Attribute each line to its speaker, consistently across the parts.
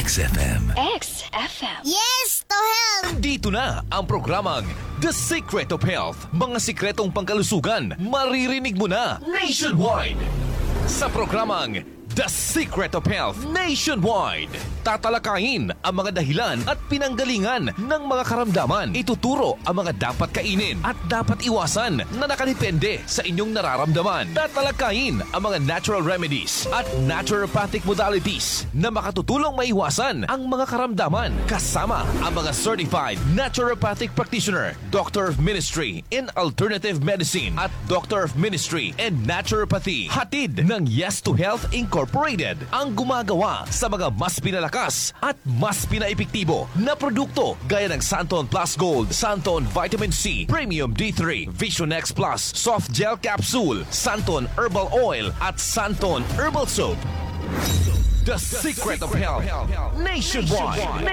Speaker 1: XFM.
Speaker 2: XFM.
Speaker 3: Yes, to help!
Speaker 1: Dito na ang programang The Secret of Health. Mga sikretong pangkalusugan, maririnig mo na nationwide. Sa programang The Secret of Health Nationwide, tatalakayin ang mga dahilan at pinanggalingan ng mga karamdaman. Ituturo ang mga dapat kainin at dapat iwasan na nakadepende sa inyong nararamdaman. Tatalakayin ang mga natural remedies at naturopathic modalities na makatutulong maiwasan ang mga karamdaman. Kasama ang mga certified naturopathic practitioner, Doctor of Ministry in Alternative Medicine at Doctor of Ministry in Naturopathy. Hatid ng Yes to Health Incorporated ang gumagawa sa mga mas pinalakas at mas pinaepektibo na produkto gaya ng Santon Plus Gold, Santon Vitamin C, Premium D3, Vision X Plus, Soft Gel Capsule, Santon Herbal Oil at Santon Herbal Soap. The Secret of Health Nationwide.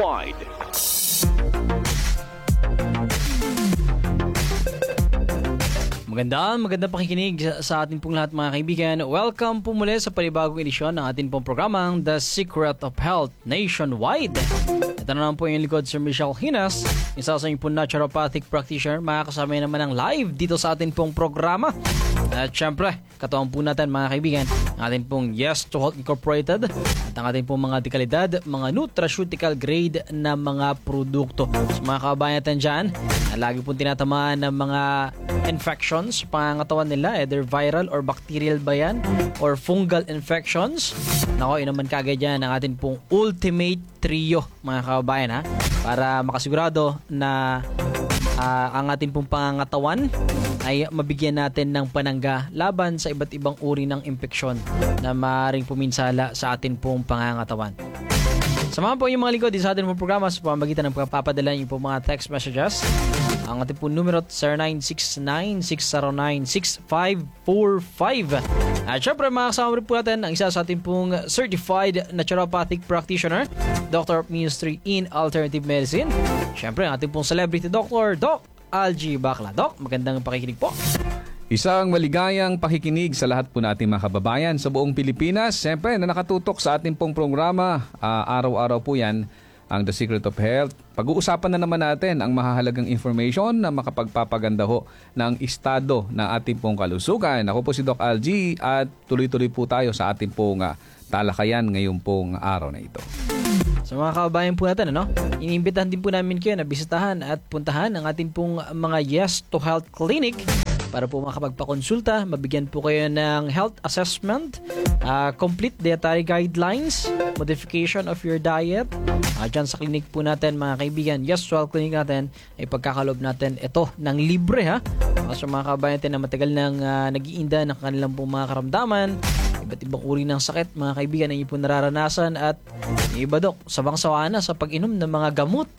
Speaker 4: Magandang pakikinig sa ating pong lahat mga kaibigan. Welcome po muli sa panibagong edisyon ng ating pong programang The Secret of Health Nationwide. Ito na naman po yung likod Sir Michelle Hinas, isa sa inyong po naturopathic practitioner. Makakasama naman ang live dito sa ating pong programa. At syempre, katuwang po natin mga kaibigan, ang ating pong Yes to Health Incorporated at ang ating pong mga dekalidad, mga nutraceutical grade na mga produkto. So mga kabayan natin dyan, lagi pong tinatamaan ng mga infections sa pangangatawan nila, either viral or bacterial ba yan or fungal infections. Nako, yun naman kagad yan ang ating pong ultimate trio mga kabayan ha, para makasigurado na ang ating pong pangangatawan ay mabigyan natin ng panangga laban sa iba't ibang uri ng impeksyon na maaaring puminsala sa ating pong pangangatawan. Samahan po yung mga lingkod sa ating pong programa sa pamamagitan ng pagpapadala niyo po mga text messages. Ang ating po numero 0969-609-6545. At syempre makakasama rin po natin ang isa sa ating pong certified naturopathic practitioner, Doctor of Ministry in Alternative Medicine. Syempre ang ating pong celebrity doctor, Doc Algie Bacla. Doc, magandang pakikinig po.
Speaker 5: Isang maligayang pakikinig sa lahat po nating mga kababayan sa buong Pilipinas. Siyempre na nakatutok sa ating pong programa, araw-araw po yan, ang The Secret of Health. Pag-uusapan na naman natin ang mahahalagang information na makapagpapaganda ho ng estado ng ating pong kalusugan. Ako po si Doc Algie at tuloy-tuloy po tayo sa ating pong talakayan ngayong pong araw na ito.
Speaker 4: Sa mga kababayan po natin, iniimbitahan din po namin kayo na bisitahan at puntahan ang ating pong mga Yes to Health Clinic para po makapagpakonsulta, mabigyan po kayo ng health assessment, complete dietary guidelines, modification of your diet. Dyan sa clinic po natin mga kaibigan, Yes to Health Clinic natin, ay pagkakalob natin ito ng libre ha. Sa mga kababayan natin na matagal nang nag-iinda ng kanilang po mga karamdaman, iba't ibang uri ng sakit mga kaibigan na inyo po nararanasan at iba Dok, sabang-sawa na sa pag-inom ng mga gamot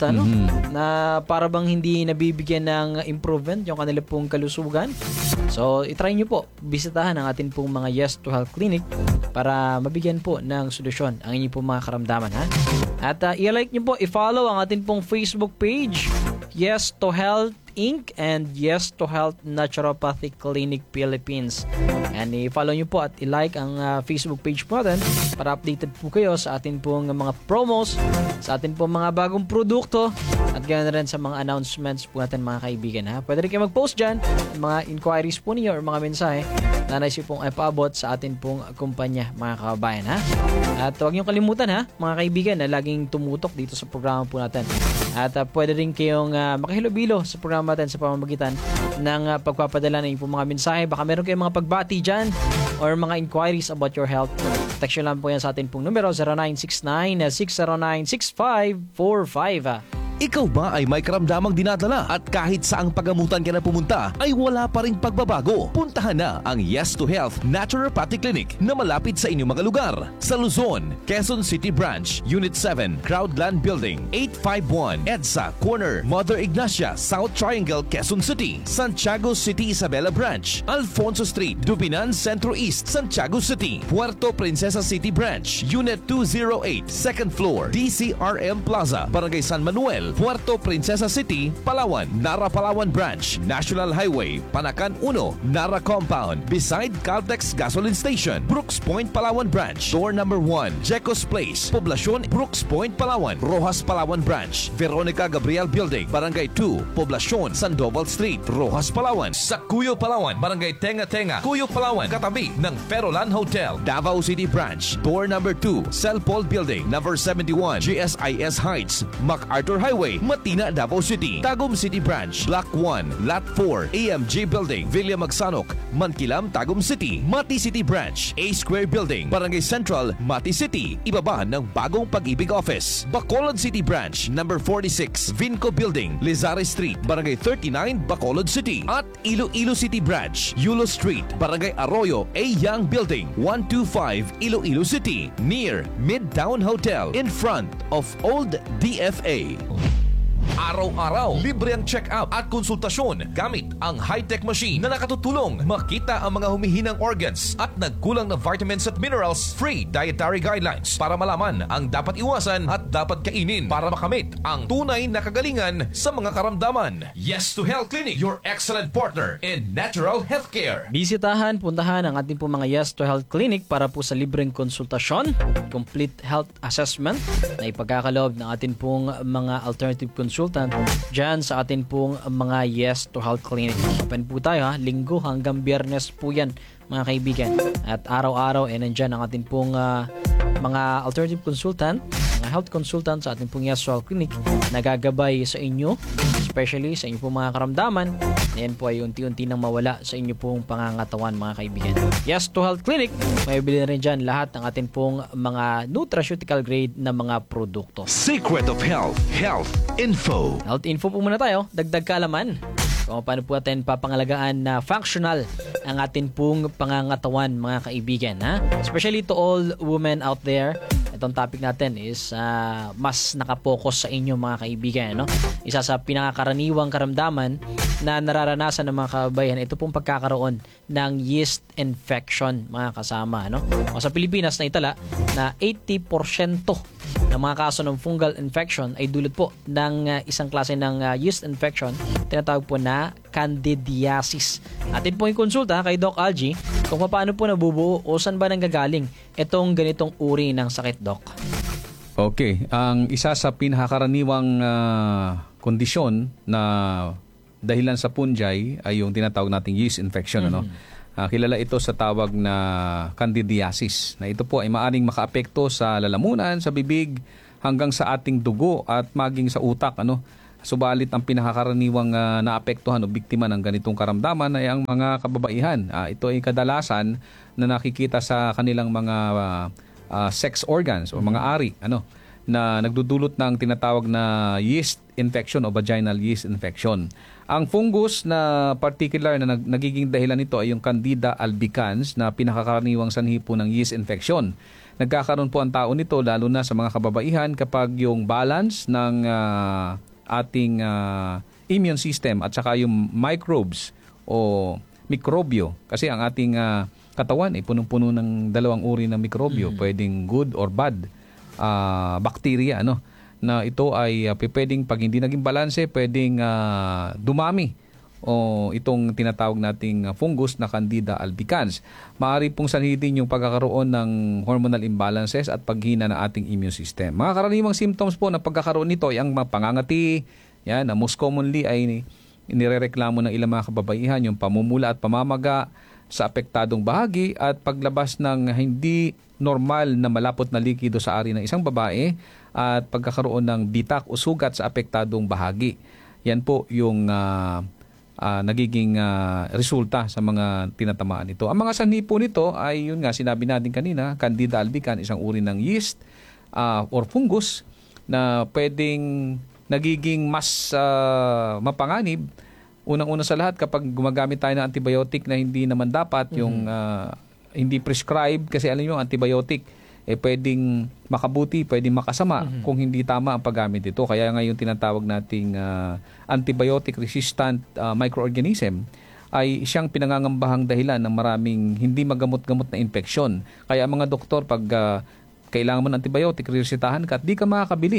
Speaker 4: na para bang hindi nabibigyan ng improvement yung kanila pong kalusugan. So itry nyo po, bisitahan ang atin pong mga Yes to Health Clinic para mabigyan po ng solusyon ang inyong pong mga karamdaman ha. At i-like nyo po, i-follow ang atin pong Facebook page, Yes to Health Inc. and Yes to Health Naturopathic Clinic Philippines. And i-follow nyo po at i-like ang Facebook page po natin para updated po kayo sa atin pong mga promos, sa atin pong mga bagong produkto at ganoon rin sa mga announcements po natin mga kaibigan ha. Pwede rin kayo mag-post dyan mga inquiries po niyo or mga mensahe na nais nyo pong ipaabot sa atin pong kumpanya mga kababayan ha. At huwag nyo kalimutan ha mga kaibigan na laging tumutok dito sa programa po natin. At pwede rin kayong makihilo-bilo sa programa natin sa pamamagitan ng pagpapadala ng mga mensahe. Baka meron kayong mga pagbati dyan or mga inquiries about your health. Text nyo lang po yan sa atin pong numero 0969-609-6545.
Speaker 1: Ikaw ba ay may karamdamang dinadala at kahit saang pagamutan ka na pumunta ay wala pa ring pagbabago? Puntahan na ang Yes to Health Naturopathic Clinic na malapit sa inyong mga lugar. Sa Luzon, Quezon City Branch, Unit 7, Crowdland Building, 851, EDSA, Corner, Mother Ignacia, South Triangle, Quezon City. Santiago City Isabela Branch, Alfonso Street, Dubinan Centro East, Santiago City. Puerto Princesa City Branch, Unit 208, 2nd floor, DCRM Plaza, Barangay San Manuel, Rizal, Puerto Princesa City, Palawan, Nara Palawan Branch, National Highway, Panacan 1, Nara Compound, beside Caltex Gasoline Station, Brooks Point, Palawan Branch, door number 1, Jecos Place, Poblacion, Brooks Point, Palawan, Rojas Palawan Branch, Veronica Gabriel Building, Barangay 2, Poblacion, Sandoval Street, Rojas Palawan, sa Cuyo Palawan, Barangay Tenga Tenga, Cuyo Palawan, katabi ng Ferolan Hotel, Davao City Branch, door number 2, Celpol Building, number 71, GSIS Heights, MacArthur Highway, Matina, Davao City, Tagum City Branch, Block 1, Lot 4, AMG Building, Villa Magsanok, Mankilam, Tagum City, Mati City Branch, A Square Building, Barangay Central, Mati City, ibaba ng Bagong Pag-ibig Office, Bacolod City Branch, number 46, Vinco Building, Lizares Street, Barangay 39, Bacolod City, at Iloilo City Branch, Yulo Street, Barangay Arroyo, A Young Building, 125, Iloilo City, near Midtown Hotel, in front of Old DFA. Araw-araw, libre ang check-up at konsultasyon gamit ang high-tech machine na nakatutulong makita ang mga humihinang organs at nagkulang na vitamins at minerals, free dietary guidelines para malaman ang dapat iwasan at dapat kainin para makamit ang tunay na kagalingan sa mga karamdaman. Yes to Health Clinic, your excellent partner in natural healthcare.
Speaker 4: Bisitahan, puntahan ang ating po mga Yes to Health Clinic para po sa libreng konsultasyon, complete health assessment na ipagkakaloob ng ating pong mga alternative consultant dyan sa atin pong mga Yes to Health Clinic. Open po tayo linggo hanggang biyernes po yan mga kaibigan. At araw-araw nandyan ang atin pong mga alternative consultant, mga health consultant sa ating pong Yes to Health Clinic na gagabay sa inyo, especially sa inyo pong mga karamdaman. Yan po ay unti-unti nang mawala sa inyo pong pangangatawan mga kaibigan. Yes to Health Clinic, may bili na rin dyan lahat ng atin pong mga nutraceutical grade na mga produkto.
Speaker 1: Secret of Health, health info.
Speaker 4: Health info po muna tayo, dagdag kaalaman. Kung paano po natin papangalagaan na functional ang atin pong pangangatawan mga kaibigan. Especially to all women out there, itong topic natin is mas nakapokus sa inyo mga kaibigan. Isa sa pinakakaraniwang karamdaman na nararanasan ng mga kababayan, ito pong pagkakaroon ng yeast infection mga kasama. O sa Pilipinas na itala na 80% ng mga kaso ng fungal infection ay dulot po ng isang klase ng yeast infection, tinatawag po na candidiasis. Atin po yung konsulta kay Doc Algie kung paano po nabubuo o saan ba nanggagaling itong ganitong uri ng sakit, Doc.
Speaker 5: Okay, ang isa sa pinakakaraniwang kondisyon na dahilan sa punjay ay yung tinatawag nating yeast infection. Kilala ito sa tawag na candidiasis, na ito po ay maaring makaapekto sa lalamunan, sa bibig, hanggang sa ating dugo at maging sa utak. Subalit ang pinakakaraniwang naapektuhan o biktima ng ganitong karamdaman ay ang mga kababaihan. Ito ay kadalasan na nakikita sa kanilang mga sex organs o mga ari na nagdudulot ng tinatawag na yeast infection o vaginal yeast infection. Ang fungus na particular na nagiging dahilan nito ay yung Candida albicans na pinakakaraniwang sanhi po ng yeast infection. Nagkakaroon po ang tao nito lalo na sa mga kababaihan kapag yung balance ng ating immune system at saka yung microbes o mikrobyo. Kasi ang ating katawan ay punong-puno ng dalawang uri ng mikrobyo, pwedeng good or bad bacteria, na ito ay pwedeng pag hindi naging balanse, pwedeng dumami o itong tinatawag nating fungus na Candida albicans. Maaari pong sanhi din yung pagkakaroon ng hormonal imbalances at paghina ng ating immune system. Mga karaniwang symptoms po ng pagkakaroon nito ay ang pangangati, na most commonly ay inirereklamo ng ilang mga kababaihan, yung pamumula at pamamaga sa apektadong bahagi at paglabas ng hindi normal na malapot na likido sa ari ng isang babae at pagkakaroon ng bitak o sugat sa apektadong bahagi. Yan po yung nagiging resulta sa mga tinatamaan nito. Ang mga sanhi po nito ay yun nga sinabi natin kanina, Candida albicans, isang uri ng yeast or fungus na pwedeng nagiging mas mapanganib. Unang-una sa lahat kapag gumagamit tayo ng antibiotic na hindi naman dapat, yung hindi prescribed, kasi alam niyo antibiotic pwedeng makabuti, pwedeng makasama kung hindi tama ang paggamit ito. Kaya ngayon tinatawag nating antibiotic resistant microorganism ay siyang pinangangambahang dahilan ng maraming hindi magamot-gamot na infeksyon. Kaya mga doktor pag kailangan mo ng antibiotic, resetahan ka at di ka makakabili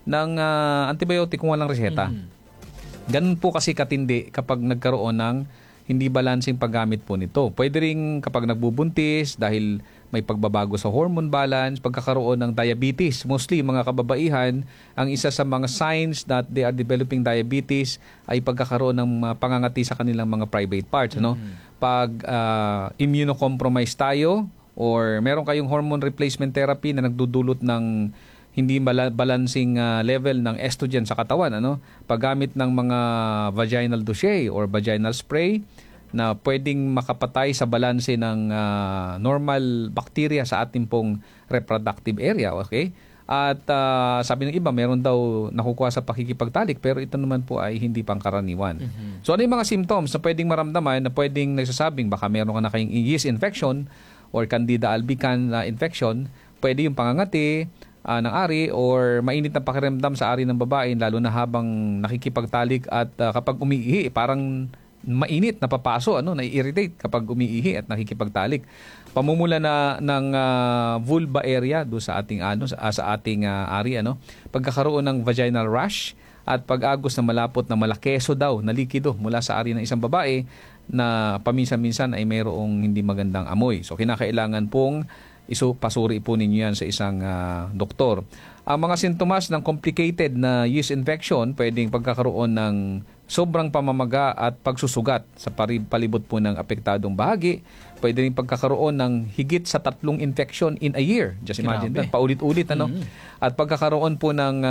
Speaker 5: ng antibiotic kung walang reseta. Ganun po kasi katindi kapag nagkaroon ng hindi balancing paggamit po nito. Pwede rin kapag nagbubuntis dahil may pagbabago sa hormone balance, pagkakaroon ng diabetes. Mostly mga kababaihan, ang isa sa mga signs that they are developing diabetes ay pagkakaroon ng pangangati sa kanilang mga private parts. Ano? Pag immunocompromised tayo or meron kayong hormone replacement therapy na nagdudulot ng hindi balancing level ng estrogen sa katawan, paggamit ng mga vaginal douche or vaginal spray na pwedeng makapatay sa balanse ng normal bacteria sa ating pong reproductive area, okay? At sabi ng iba, meron daw nakukuha sa pakikipagtalik, pero ito naman po ay hindi pangkaraniwan. So ano yung mga symptoms na pwedeng maramdaman na pwedeng nagsasabing baka meron ka na kayong yeast infection or Candida albicans infection? Pwede yung pangangati ng ari or mainit na pakiramdam sa ari ng babae lalo na habang nakikipagtalik at kapag umiihi parang mainit na papaso, nai-irritate kapag umiihi at nakikipagtalik. Pamumula na ng vulva area do sa ating sa ating ari, pagkakaroon ng vaginal rash at pag-agos na malapot na malakeso daw na likido mula sa ari ng isang babae na paminsan-minsan ay mayroong hindi magandang amoy. So kinakailangan pong pasuri po ninyo yan sa isang doktor. Ang mga sintomas ng complicated na yeast infection, pwedeng pagkakaroon ng sobrang pamamaga at pagsusugat sa palibot po ng apektadong bahagi. Pwede rin pagkakaroon ng higit sa 3 infection in a year. Just imagine that, paulit-ulit. At pagkakaroon po ng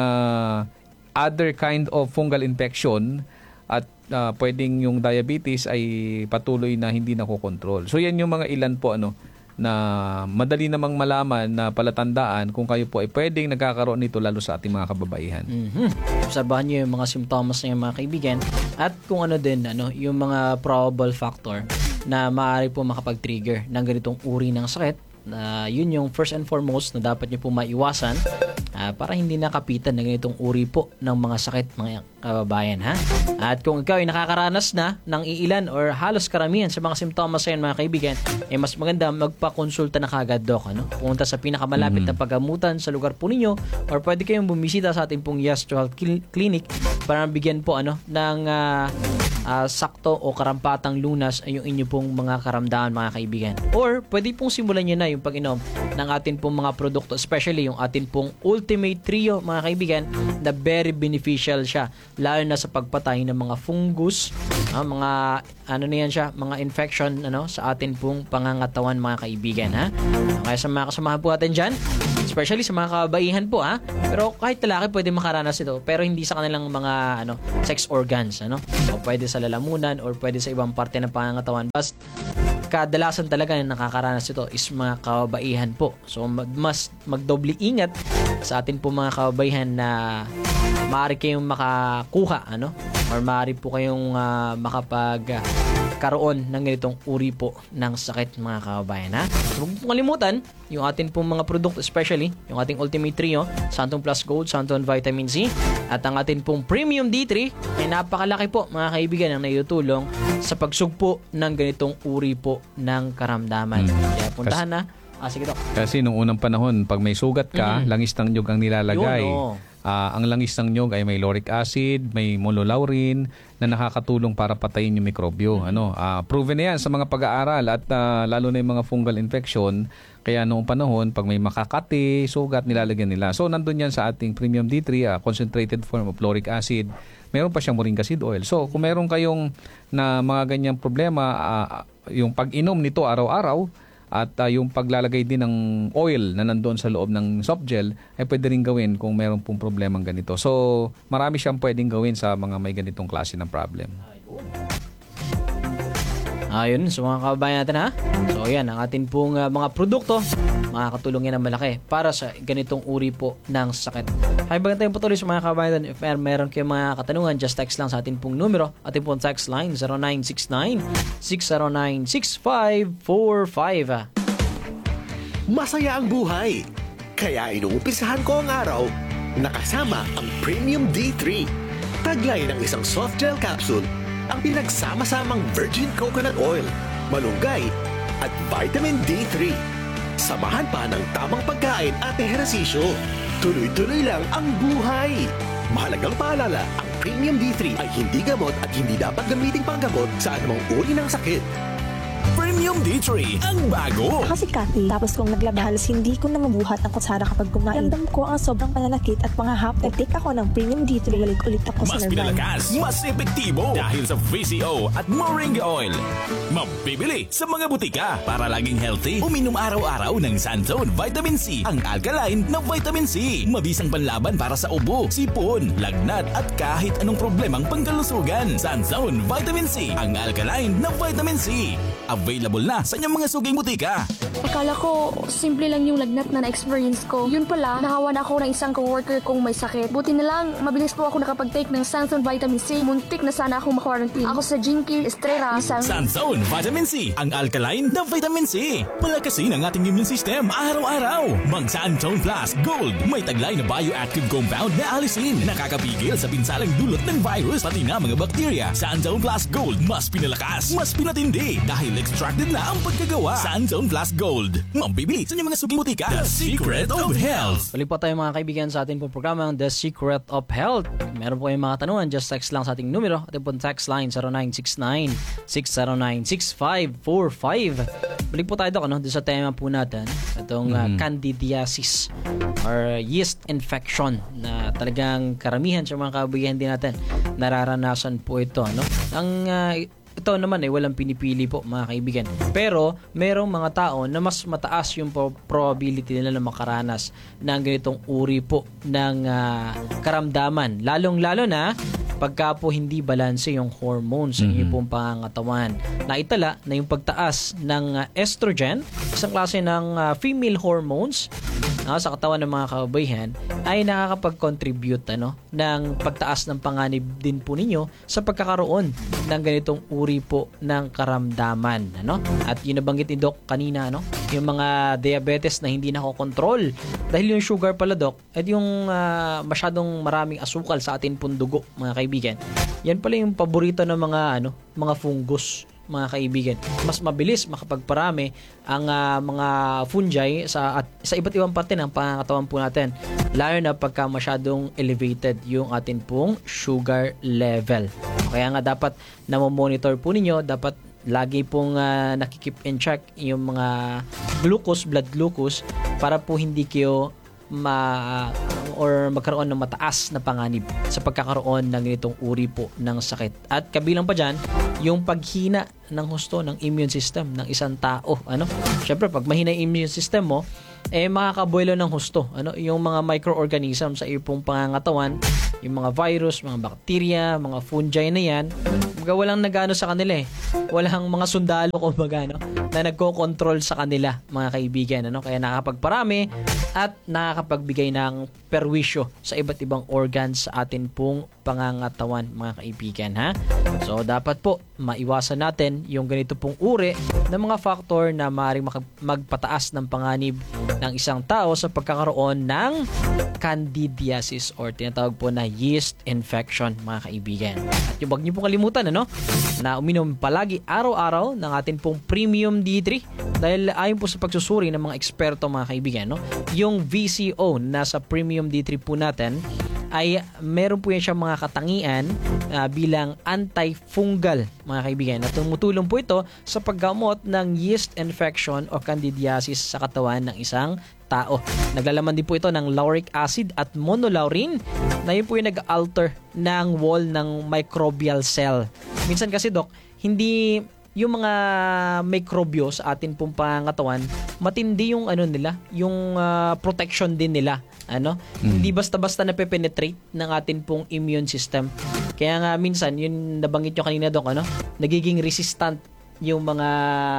Speaker 5: other kind of fungal infection at pwedeng yung diabetes ay patuloy na hindi nakokontrol. So yan yung mga ilan po na madali namang malaman na palatandaan kung kayo po ay pwedeng nagkakaroon nito lalo sa ating mga kababaihan.
Speaker 4: Obserbahan nyo yung mga symptoms ng mga kaibigan at kung yung mga probable factor na maaari po makapag-trigger ng ganitong uri ng sakit. Yun yung first and foremost na dapat nyo po maiwasan para hindi nakapitan ng ganitong uri po ng mga sakit, mga kababayan, ha? At kung ikaw ay nakakaranas na ng iilan or halos karamihan sa mga simptomas sa mga kaibigan, mas maganda magpakonsulta na kagad, Doc. Pumunta sa pinakamalapit na paggamutan sa lugar po ninyo or pwede kayong bumisita sa ating pong Yes to Health Clinic para bigyan po ng sakto o karampatang lunas ay yung inyo pong mga karamdaman, mga kaibigan. Or pwede pong simulan nyo na yung pag-inom ng atin pong mga produkto, especially yung atin pong Ultimate Trio, mga kaibigan, na very beneficial siya lalo na sa pagpatay ng mga fungus, mga mga infection sa atin pong pangangatawan, mga kaibigan, ha. Kaya sa mga kasamahan po natin dyan, especially sa mga kababaihan po, ha. Pero kahit lalaki pwede makaranas ito, pero hindi sa kanilang mga sex organs, o pwede sa lalamunan or pwede sa ibang parte ng pangangatawan. Basta kadalasan talaga na nakakaranas ito is mga kababaihan po. So mas magdoble ingat sa atin po mga kababaihan na maaari kayong makakuha or maaari po kayong makapagkaroon ng ganitong uri po ng sakit, mga kababayan, ha. So, huwag pong kalimutan yung atin pong mga produkto, especially yung ating Ultimate Trio, Santon Plus Gold, Santon Vitamin C, at ang atin pong Premium D3 ay napakalaki po, mga kaibigan, ang naitutulong sa pagsugpo ng ganitong uri po ng karamdaman. Kaya puntahan na. Sige, Dok.
Speaker 5: Kasi nung unang panahon, pag may sugat ka, langis ng nyug ang nilalagay. Ang langis ng nyug ay may lauric acid, may mololaurin na nakakatulong para patayin yung mikrobyo. Proven na yan sa mga pag-aaral at lalo na yung mga fungal infection. Kaya noong panahon, pag may makakati, sugat, nilalagyan nila. So, nandun yan sa ating Premium D3, concentrated form of lauric acid. Meron pa siyang moringa seed oil. So, kung meron kayong na mga ganyang problema, yung pag-inom nito araw-araw, at yung paglalagay din ng oil na nandoon sa loob ng soft gel ay pwede rin gawin kung meron pong problemang ganito. So, marami siyang pwedeng gawin sa mga may ganitong klase ng problem.
Speaker 4: Ayun, so mga kababayan natin, ha. So, yan, ang atin pong mga produkto, makakatulong yan ng malaki para sa ganitong uri po ng sakit. Hay baga tayong patuloy sa mga kababayan natin, if meron kayong mga katanungan, just text lang sa atin pong numero. Atin pong text line 0969-609-6545.
Speaker 2: Masaya ang buhay, kaya inuumpisahan ko ang araw nakasama ang Premium D3. Taglay ng isang soft gel capsule ang pinagsama-samang virgin coconut oil, malunggay at vitamin D3. Samahan pa ng tamang pagkain at ehersisyo tuloy-tuloy lang ang buhay. Mahalagang paalala, ang Premium D3 ay hindi gamot at hindi dapat gamiting panggamot sa anumang uri ng sakit.
Speaker 3: Premium D3, ang bago!
Speaker 6: Ako si Cathy. Tapos kung naglaba, halos hindi ko na mabuhat ang kutsara kapag kumain. Ramdam ko ang sobrang pananakit at pangahap. Nag-take ako ng Premium D3. Balik ulit ako sa
Speaker 3: Mas
Speaker 6: Nervine.
Speaker 3: pinalakas, mas epektibo dahil sa VCO at Moringa Oil. Mabibili sa mga butika para laging healthy. Uminom araw-araw ng Sunzone Vitamin C, ang alkaline na vitamin C. Mabisang panlaban para sa ubo, sipon, lagnat at kahit anong problemang pangkalusugan. Sunzone Vitamin C, ang alkaline na vitamin C. Available na sa inyong mga suging butika.
Speaker 7: Akala ko, simple lang yung lagnat na na-experience ko. Yun pala, nakawan ako ng isang coworker kong may sakit. Buti na lang, mabilis po ako nakapag-take ng Sunzone Vitamin C. Muntik na sana akong ma-quarantine. Ako sa Jinky Estrella, isang...
Speaker 3: Sunzone Vitamin C, ang alkaline na vitamin C. Palakasin ang ating immune system araw-araw. Mag Sunzone Plus Gold, may taglay na bioactive compound na alisin. Nakakapigil sa pinsalang dulot ng virus pati na mga bakterya. Sunzone Plus Gold, mas pinalakas, mas pinatindi dahil extracted na ang pagkagawa. Sunzone Plus Gold, mabibili sa inyong mga suging butika. The Secret of Health.
Speaker 4: Balik po tayo mga kaibigan sa ating pong programang The Secret of Health. Meron po kayong mga tanungan, just text lang sa ating numero. Ating pong text line 0969-609-6545. Balik po tayo doon sa tema po natin, itong candidiasis or yeast infection na talagang karamihan sa mga kaibigan din natin nararanasan po ito. Ito naman ay walang pinipili po mga kaibigan. Pero merong mga tao na mas mataas yung probability nila na makaranas ng ganitong uri po ng karamdaman. Lalong-lalo na pagka po hindi balanse yung hormones sa inyong pong pangangatawan. Naitala na yung pagtaas ng estrogen, isang klase ng female hormones sa katawan ng mga kababayan, ay nakakapag-contribute ng pagtaas ng panganib din po ninyo sa pagkakaroon ng ganitong uri po ng karamdaman. At yun nabanggit ni Doc kanina, yung mga diabetes na hindi nakokontrol dahil yung sugar pala, Doc, at yung masyadong maraming asukal sa atin pong dugo, mga kaibigan. Yan pala yung paborito ng mga fungus, mga kaibigan. Mas mabilis makapagparami ang mga fungi sa iba't ibang parte ng pangangatawan po natin, lalo na pagka masyadong elevated yung atin pong sugar level. Kaya nga dapat na-monitor po ninyo, dapat lagi pong nakikip in check yung mga blood glucose para po hindi kayo magkaroon ng mataas na panganib sa pagkakaroon ng ganitong uri po ng sakit. At kabilang pa dyan, yung paghina ng husto ng immune system ng isang tao. Siyempre, pag mahina yung immune system mo, makakabuelo ng husto. Yung mga microorganisms sa iyong pangangatawan, yung mga virus, mga bakterya, mga fungi na yan, walang nagano sa kanila Walang mga sundalo na nagko-control sa kanila, mga kaibigan. Kaya nakakapagparami at nakakapagbigay ng perwisyo sa iba't ibang organs sa atin pong pangangatawan, mga kaibigan. So, dapat po maiwasan natin yung ganito pong uri ng mga factor na maaaring magpataas ng panganib ng isang tao sa pagkakaroon ng candidiasis or tinatawag po na yeast infection, mga kaibigan. At yung wag niyo pong kalimutan na uminom palagi araw-araw ng atin pong Premium D3 dahil ayon po sa pagsusuri ng mga eksperto, mga kaibigan, yung VCO na sa Premium D3 po natin ay meron po yan siyang mga katangian bilang antifungal, mga kaibigan. At tumutulong po ito sa paggamot ng yeast infection o candidiasis sa katawan ng isang tao. Naglalaman din po ito ng lauric acid at monolaurin na yun po yung nag-alter ng wall ng microbial cell. Minsan kasi, Doc, hindi yung mga mikrobyo sa atin pong pangangatawan, matindi yung yung protection din nila. Hindi basta-basta nape-penetrate ng atin pong immune system. Kaya nga minsan, yun nabanggit nyo kanina, Doc, nagiging resistant yung mga